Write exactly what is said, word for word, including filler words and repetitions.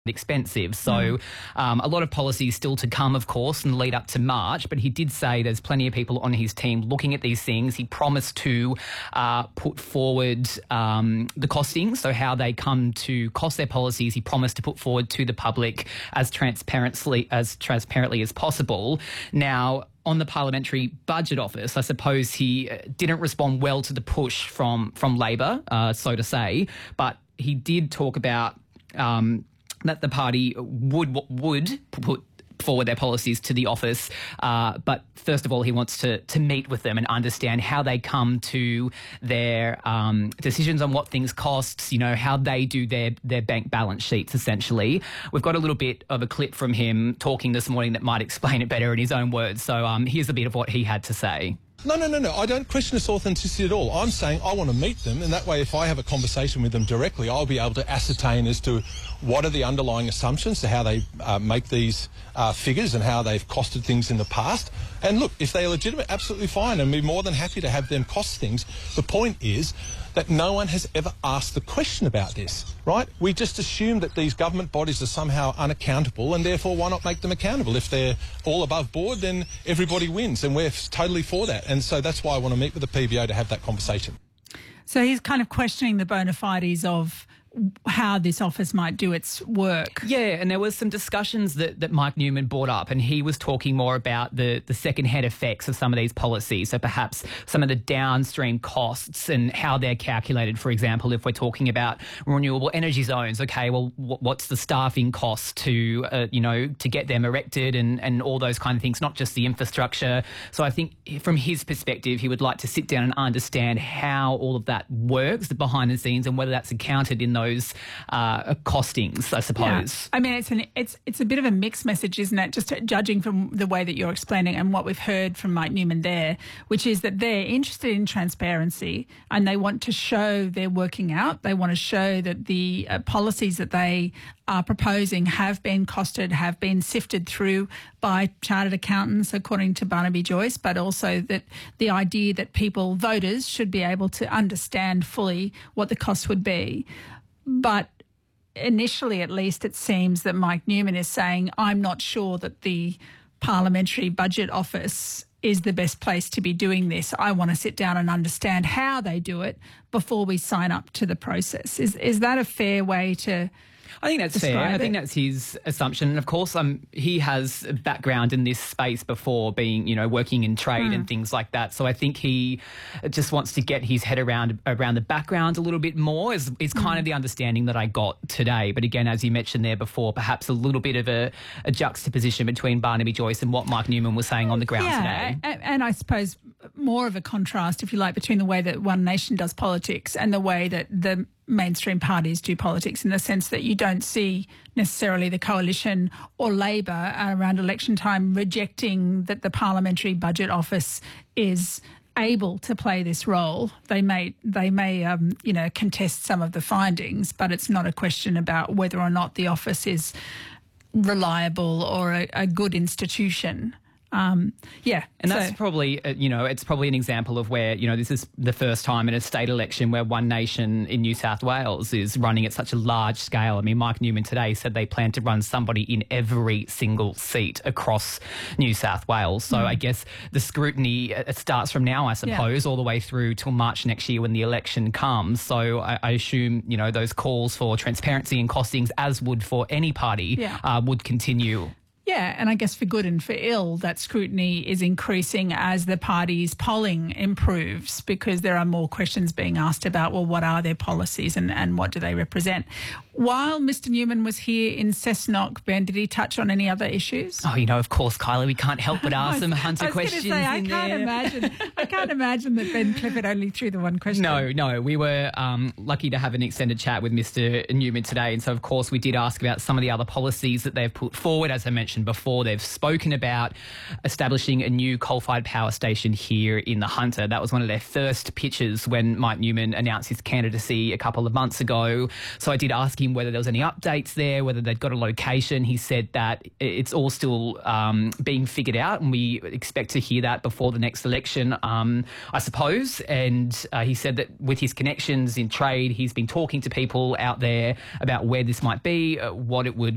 expensive. So um, a lot of policies still to come, of course, in the lead up to March, but he did say there's plenty of people on his team looking at these things. He promised to uh, put forward um, the costings, so how they come to cost their policies. He promised to put forward to the public as transparently as transparently as possible. Now, on the Parliamentary Budget Office, I suppose he didn't respond well to the push from from Labor, uh, so to say, but he did talk about um, that the party would would put forward their policies to the office. Uh, but first of all, he wants to to meet with them and understand how they come to their um, decisions on what things cost, you know, how they do their, their bank balance sheets, essentially. We've got a little bit of a clip from him talking this morning that might explain it better in his own words. So um, here's a bit of what he had to say. No, no, no, no. I don't question its authenticity at all. I'm saying I want to meet them, and that way if I have a conversation with them directly, I'll be able to ascertain as to what are the underlying assumptions to how they uh, make these uh, figures and how they've costed things in the past. And look, if they're legitimate, absolutely fine, and we're more than happy to have them cost things. The point is that no one has ever asked the question about this, right? We just assume that these government bodies are somehow unaccountable, and therefore why not make them accountable? If they're all above board, then everybody wins, and we're totally for that. And so that's why I want to meet with the P B O to have that conversation. So he's kind of questioning the bona fides of how this office might do its work. Yeah, and there was some discussions that, that Mike Newman brought up, and he was talking more about the, the second-hand effects of some of these policies, so perhaps some of the downstream costs and how they're calculated. For example, if we're talking about renewable energy zones, okay, well, what's the staffing cost to, uh, you know, to get them erected and, and all those kind of things, not just the infrastructure. So I think from his perspective, he would like to sit down and understand how all of that works behind the scenes and whether that's accounted in those those uh, costings, I suppose. Yeah. I mean, it's an it's it's a bit of a mixed message, isn't it? Just judging from the way that you're explaining and what we've heard from Mike Newman there, which is that they're interested in transparency and they want to show they're working out. They want to show that the uh, policies that they are proposing have been costed, have been sifted through by chartered accountants, according to Barnaby Joyce, but also that the idea that people, voters, should be able to understand fully what the cost would be. But initially, at least, it seems that Mike Newman is saying, I'm not sure that the Parliamentary Budget Office is the best place to be doing this. I want to sit down and understand how they do it before we sign up to the process. Is is that a fair way to... I think that's fair. I think that's his assumption. And of course, um, he has a background in this space before, being, you know, working in trade mm. and things like that. So I think he just wants to get his head around around the background a little bit more, is, is kind mm. of the understanding that I got today. But again, as you mentioned there before, perhaps a little bit of a, a juxtaposition between Barnaby Joyce and what Mike Newman was saying on the ground yeah, today. And, and I suppose more of a contrast, if you like, between the way that One Nation does politics and the way that the mainstream parties do politics, in the sense that you don't see necessarily the coalition or Labor around election time rejecting that the Parliamentary Budget Office is able to play this role. They may, they may, um, you know, contest some of the findings, but it's not a question about whether or not the office is reliable or a, a good institution. Um, yeah. And so. that's probably, uh, you know, it's probably an example of where, you know, this is the first time in a state election where One Nation in New South Wales is running at such a large scale. I mean, Mike Newman today said they plan to run somebody in every single seat across New South Wales. So mm. I guess the scrutiny uh, starts from now, I suppose, yeah. all the way through till March next year when the election comes. So I, I assume, you know, those calls for transparency and costings, as would for any party, yeah. uh, would continue. Yeah, and I guess for good and for ill, that scrutiny is increasing as the party's polling improves, because there are more questions being asked about, well, what are their policies and, and what do they represent? While Mister Newman was here in Cessnock, Ben, did he touch on any other issues? Oh, you know, of course, Kylie, we can't help but ask some Hunter questions. Say, I in can't there. imagine. I can't imagine that Ben Clifford only threw the one question. No, no, we were um, lucky to have an extended chat with Mister Newman today, and so of course we did ask about some of the other policies that they've put forward. As I mentioned before, they've spoken about establishing a new coal-fired power station here in the Hunter. That was one of their first pitches when Mike Newman announced his candidacy a couple of months ago. So I did ask him whether there was any updates there, whether they'd got a location. He said that it's all still um, being figured out, and we expect to hear that before the next election, um, I suppose. And uh, he said that with his connections in trade, he's been talking to people out there about where this might be, uh, what it would